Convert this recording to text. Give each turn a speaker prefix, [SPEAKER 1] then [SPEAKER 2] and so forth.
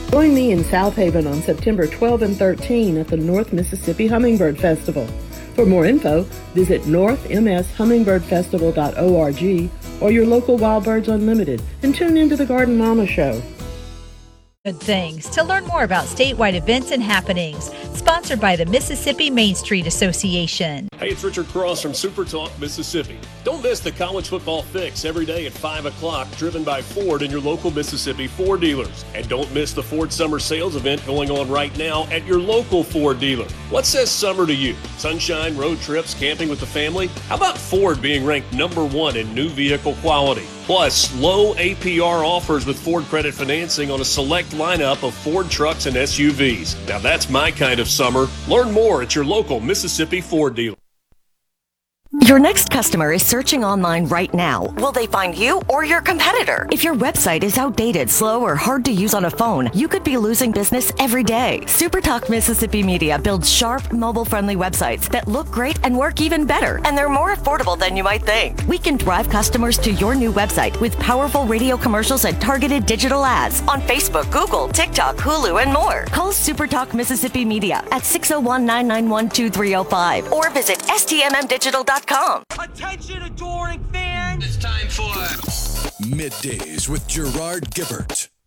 [SPEAKER 1] Join me in South Haven on September 12 and 13 at the North Mississippi Hummingbird Festival. For more info, visit northmshummingbird.org or your local Wild Birds Unlimited and tune into the Garden Mama Show.
[SPEAKER 2] Good things. To learn more about statewide events and happenings, sponsored by the Mississippi Main Street Association.
[SPEAKER 3] Hey, it's Richard Cross from Super Talk, Mississippi. Don't miss the college football fix every day at 5 o'clock, driven by Ford and your local Mississippi Ford dealers. And don't miss the Ford Summer Sales event going on right now at your local Ford dealer. What says summer to you? Sunshine, road trips, camping with the family? How about Ford being ranked #1 in new vehicle quality? Plus, low APR offers with Ford credit financing on a select lineup of Ford trucks and SUVs. Now that's my kind of summer. Learn more at your local Mississippi Ford dealer.
[SPEAKER 4] Your next customer is searching online right now. Will they find you or your competitor? If your website is outdated, slow, or hard to use on a phone, you could be losing business every day. SuperTalk Mississippi Media builds sharp, mobile-friendly websites that look great and work even better, and they're more affordable than you might think. We can drive customers to your new website with powerful radio commercials and targeted digital ads on Facebook, Google, TikTok, Hulu, and more. Call SuperTalk Mississippi Media at 601-991-2305 or visit stmmdigital.com.
[SPEAKER 5] Attention, adoring fans!
[SPEAKER 6] It's time for
[SPEAKER 7] Middays with Gerard Gibbert.